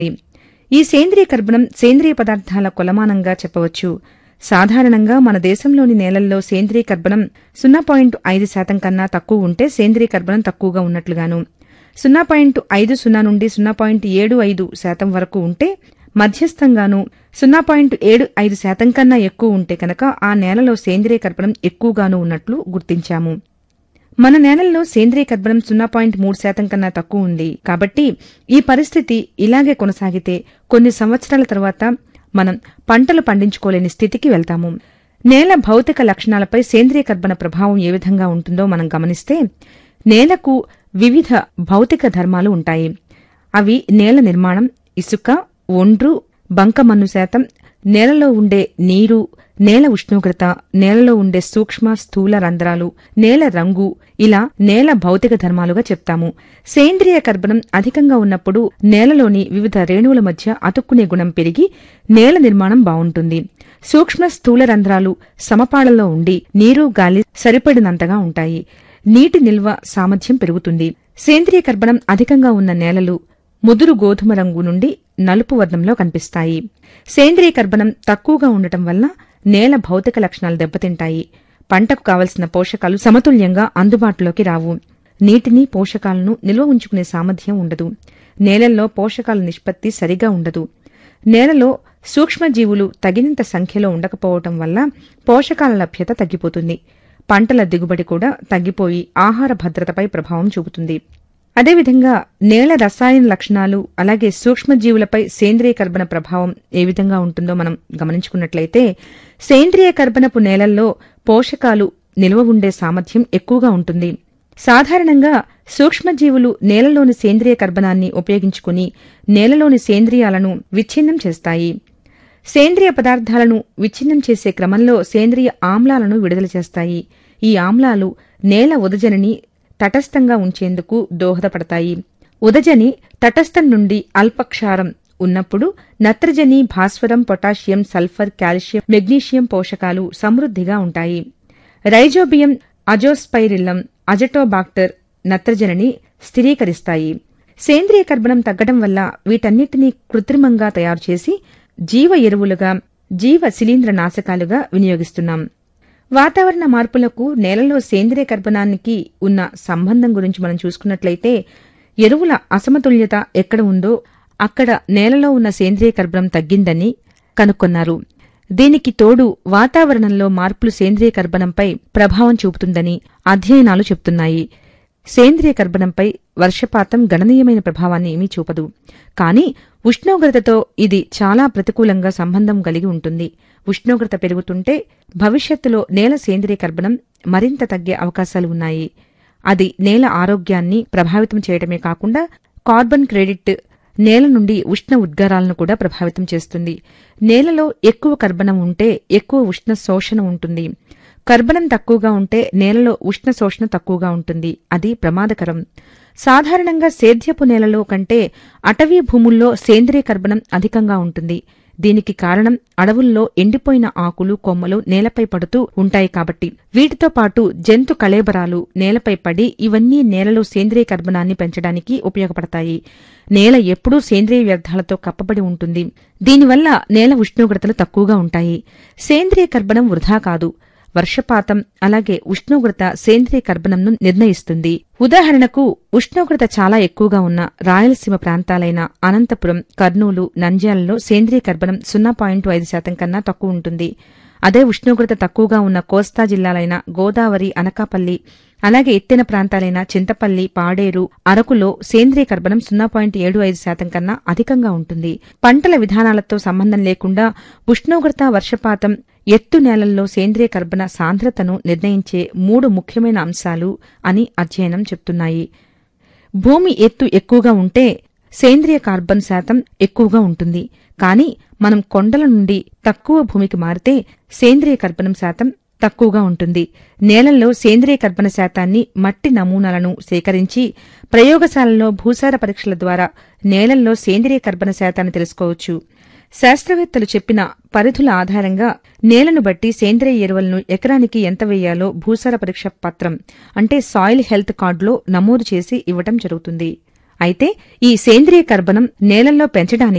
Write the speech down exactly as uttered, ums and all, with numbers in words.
ఈ సేంద్రియ కర్బనం సేంద్రియ పదార్థాల కొలమానంగా చెప్పవచ్చు. సాధారణంగా మన దేశంలోని నేలల్లో సేంద్రియ కర్బనం సున్నా పాయింట్ ఐదు శాతం కన్నా తక్కువ ఉంటే సేంద్రియ కర్బనం తక్కువగా ఉన్నట్లుగాను, సున్నా పాయింట్ ఐదు సున్నా నుండి సున్నా పాయింట్ ఏడు ఐదు శాతం వరకు ఉంటే మధ్యస్థంగాను, సున్నా పాయింట్ ఏడు ఐదు శాతం కన్నా ఎక్కువ ఉంటే కనుక ఆ నేలలో సేంద్రియ కర్బనం ఎక్కువగాను ఉన్నట్లు గుర్తించాము. మన నేలల్లో సేంద్రియ కర్బనం సున్నా పాయింట్ మూడు శాతం కన్నా తక్కువ ఉంది. కాబట్టి ఈ పరిస్థితి ఇలాగే కొనసాగితే కొన్ని సంవత్సరాల తర్వాత మనం పంటలు పండించుకోలేని స్థితికి వెళ్తాము. నేల భౌతిక లక్షణాలపై సేంద్రియ కర్బన ప్రభావం ఏ విధంగా ఉంటుందో మనం గమనిస్తే, నేలకు వివిధ భౌతిక ధర్మాలు ఉంటాయి. అవి నేల నిర్మాణం, ఇసుక, ఒండ్రు, బంకమన్ను శాతం, నేలలో ఉండే నీరు, నేల ఉష్ణోగ్రత, నేలలో ఉండే సూక్ష్మ స్థూల రంధ్రాలు, నేల రంగు, ఇలా నేల భౌతిక ధర్మాలుగా చెప్తాము. సేంద్రియ కర్బనం అధికంగా ఉన్నప్పుడు నేలలోని వివిధ రేణువుల మధ్య అతుక్కునే గుణం పెరిగి నేల నిర్మాణం బావుంటుంది. సూక్ష్మ స్థూల రంధ్రాలు సమపాళలో ఉండి నీరు, గాలి సరిపడినంతగా ఉంటాయి. నీటి నిల్వ సామర్థ్యం పెరుగుతుంది. సేంద్రియ కర్బనం అధికంగా ఉన్న నేలలు ముదురు గోధుమ రంగు నుండి నలుపు వర్ణంలో కనిపిస్తాయి. సేంద్రియ కర్బనం తక్కువగా ఉండటం వల్ల నేల భౌతిక లక్షణాలు దెబ్బతింటాయి. పంటకు కావలసిన పోషకాలు సమతుల్యంగా అందుబాటులోకి రావు. నీటిని, పోషకాలను నిల్వ ఉంచుకునే సామర్థ్యం ఉండదు. నేలల్లో పోషకాల నిష్పత్తి సరిగా ఉండదు. నేలలో సూక్ష్మజీవులు తగినంత సంఖ్యలో ఉండకపోవటం వల్ల పోషకాల లభ్యత తగ్గిపోతుంది. పంటల దిగుబడి కూడా తగ్గిపోయి ఆహార భద్రతపై ప్రభావం చూపుతుంది. అదేవిధంగా నేల రసాయన లక్షణాలు, అలాగే సూక్ష్మజీవులపై సేంద్రియ కర్బన ప్రభావం ఏ విధంగా ఉంటుందో మనం గమనించుకున్నట్లయితే, సేంద్రియ కర్బనపు నేలల్లో పోషకాలు నిల్వ ఉండే సామర్థ్యం ఎక్కువగా ఉంటుంది. సాధారణంగా సూక్ష్మజీవులు నేలలోని సేంద్రియ కర్బనాన్ని ఉపయోగించుకుని నేలలోని సేంద్రియాలను విచ్ఛిన్నం చేస్తాయి. సేంద్రియ పదార్థాలను విచ్ఛిన్నం చేసే క్రమంలో సేంద్రియ ఆమ్లాలను విడుదల చేస్తాయి. ఈ ఆమ్లాలు నేల ఉదజనిని తటస్థంగా ఉంచేందుకు దోహదపడతాయి. ఉదజని తటస్థం నుండి అల్పక్షారం ఉన్నప్పుడు నత్రజని, భాస్వరం, పొటాషియం, సల్ఫర్, కాల్షియం, మెగ్నీషియం పోషకాలు సమృద్ధిగా ఉంటాయి. రైజోబియం, అజోస్పైరిల్లం, అజటోబాక్టర్ నత్రజనిని స్థిరీకరిస్తాయి. సేంద్రియ కర్బనం తగ్గడం వల్ల వీటన్నిటినీ కృత్రిమంగా తయారుచేసి జీవ ఎరువులుగా, జీవ శిలీంద్ర నాశకాలుగా వినియోగిస్తున్నాం. వాతావరణ మార్పులకు నేలలో సేంద్రియ కర్బనానికి ఉన్న సంబంధం గురించి మనం చూసుకున్నట్లయితే, ఎరువుల అసమతుల్యత ఎక్కడ ఉందో అక్కడ నేలలో ఉన్న సేంద్రియ కర్బనం తగ్గిందని కనుక్కొన్నారు. దీనికి తోడు వాతావరణంలో మార్పులు సేంద్రియ కర్బనంపై ప్రభావం చూపుతుందని అధ్యయనాలు చెప్తున్నాయి. సేంద్రియ కర్బనంపై వర్షపాతం గణనీయమైన ప్రభావాన్ని ఏమీ చూపదు. కానీ ఉష్ణోగ్రతతో ఇది చాలా ప్రతికూలంగా సంబంధం కలిగి ఉంటుంది. ఉష్ణోగ్రత పెరుగుతుంటే భవిష్యత్తులో నేల సేంద్రియ కర్బనం మరింత తగ్గే అవకాశాలు ఉన్నాయి. అది నేల ఆరోగ్యాన్ని ప్రభావితం చేయడమే కాకుండా కార్బన్ క్రెడిట్, నేల నుండి ఉష్ణ ఉద్గారాలను కూడా ప్రభావితం చేస్తుంది. నేలలో ఎక్కువ కర్బనం ఉంటే ఎక్కువ ఉష్ణ శోషణ ఉంటుంది. కర్బనం తక్కువగా ఉంటే నేలలో ఉష్ణ శోషణ తక్కువగా ఉంటుంది. అది ప్రమాదకరం. సాధారణంగా సేద్యపు నేలలో కంటే అటవీ భూముల్లో సేంద్రియ కర్బనం అధికంగా ఉంటుంది. దీనికి కారణం అడవుల్లో ఎండిపోయిన ఆకులు, కొమ్మలు నేలపై పడుతూ ఉంటాయి కాబట్టి. వీటితో పాటు జంతు కళేబరాలు నేలపై పడి ఇవన్నీ నేలలో సేంద్రియ కర్బనాన్ని పెంచడానికి ఉపయోగపడతాయి. నేల ఎప్పుడూ సేంద్రియ వ్యర్థాలతో కప్పబడి ఉంటుంది. దీనివల్ల నేల ఉష్ణోగ్రతలు తక్కువగా ఉంటాయి. సేంద్రియ కర్బనం వృధా కాదు. వర్షపాతం, అలాగే ఉష్ణోగ్రత సేంద్రియ కర్బనంను నిర్ణయిస్తుంది. ఉదాహరణకు ఉష్ణోగ్రత చాలా ఎక్కువగా ఉన్న రాయలసీమ ప్రాంతాలైన అనంతపురం, కర్నూలు, నంద్యాలలో సేంద్రియ కర్బనం సున్నా పాయింట్ ఐదు శాతం కన్నా తక్కువ ఉంటుంది. అదే ఉష్ణోగ్రత తక్కువగా ఉన్న కోస్తా జిల్లాలైన గోదావరి, అనకాపల్లి, అలాగే ఎత్తైన ప్రాంతాలైన చింతపల్లి, పాడేరు, అరకులో సేంద్రియ కర్బనం సున్నా పాయింట్ ఏడు ఐదు శాతం కన్నా అధికంగా ఉంటుంది. పంటల విధానాలతో సంబంధం లేకుండా ఉష్ణోగ్రత, వర్షపాతం, ఎత్తు నేలల్లో సేంద్రియ కర్బన సాంద్రతను నిర్ణయించే మూడు ముఖ్యమైన అంశాలు అని అధ్యయనం చెప్తున్నాయి. భూమి ఎత్తు ఎక్కువగా ఉంటే సేంద్రియ కార్బన్ శాతం ఎక్కువగా ఉంటుంది. కానీ మనం కొండల నుండి తక్కువ భూమికి మారితే సేంద్రియ కర్బనం శాతం తక్కువగా ఉంటుంది. నేలల్లో సేంద్రియ కర్బన శాతాన్ని మట్టి నమూనాలను సేకరించి ప్రయోగశాలలో భూసార పరీక్షల ద్వారా నేలల్లో సేంద్రియ కర్బన శాతాన్ని తెలుసుకోవచ్చు. శాస్త్రవేత్తలు చెప్పిన పరిధుల ఆధారంగా నేలను బట్టి సేంద్రియ ఎరువులను ఎకరానికి ఎంత వేయాలో భూసార పరీక్ష పత్రం అంటే సాయిల్ హెల్త్ కార్డులో నమోదు చేసి ఇవ్వటం జరుగుతుంది. అయితే ఈ సేంద్రియ కర్బనం నేలల్లో పెంచడానికి